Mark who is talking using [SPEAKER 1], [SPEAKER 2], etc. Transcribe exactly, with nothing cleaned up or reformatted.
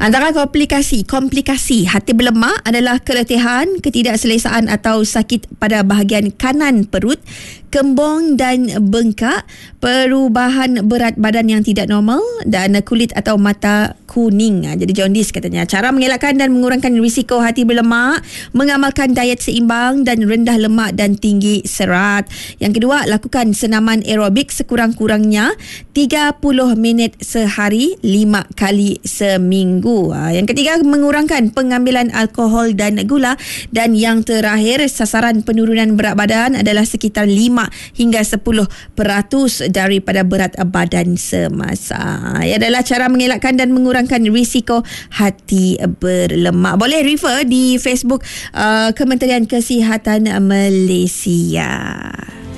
[SPEAKER 1] Antara komplikasi komplikasi hati berlemak adalah keletihan, ketidakselesaan atau sakit pada bahagian kanan perut, kembung dan bengkak, perubahan berat badan yang tidak normal dan kulit atau mata kuning. Jadi jaundice katanya. Cara mengelakkan dan mengurangkan risiko hati berlemak, mengamalkan diet seimbang dan rendah lemak dan tinggi serat. Yang kedua, lakukan senaman aerobik sekurang-kurangnya tiga puluh minit sehari, lima kali seminggu. Yang ketiga, mengurangkan pengambilan alkohol dan gula. Dan yang terakhir, sasaran penurunan berat badan adalah sekitar lima hingga sepuluh peratus daripada berat badan semasa. Ia adalah cara mengelakkan dan mengurangkan risiko hati berlemak. Boleh refer di Facebook uh, Kementerian Kesihatan Malaysia.